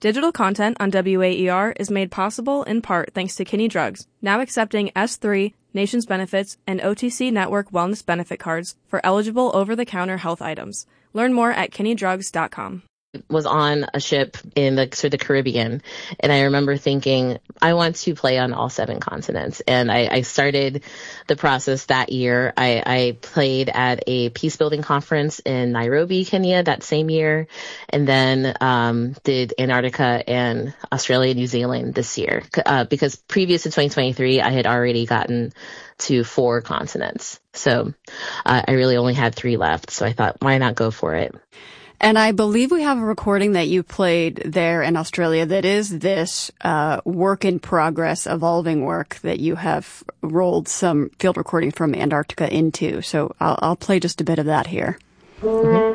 Digital content on WAER is made possible in part thanks to Kinney Drugs, now accepting S3, Nations Benefits, and OTC Network Wellness Benefit Cards for eligible over-the-counter health items. Learn more at kinneydrugs.com. Was on a ship in the Caribbean, and I remember thinking, I want to play on all 7 continents. And I started the process that year. I played at a peace building conference in Nairobi, Kenya that same year, and then did Antarctica and Australia, New Zealand this year. Because previous to 2023, I had already gotten to 4 continents. So I really only had 3 left. So I thought, why not go for it? And I believe we have a recording that you played there in Australia that is this work in progress, evolving work that you have rolled some field recording from Antarctica into. So I'll play just a bit of that here.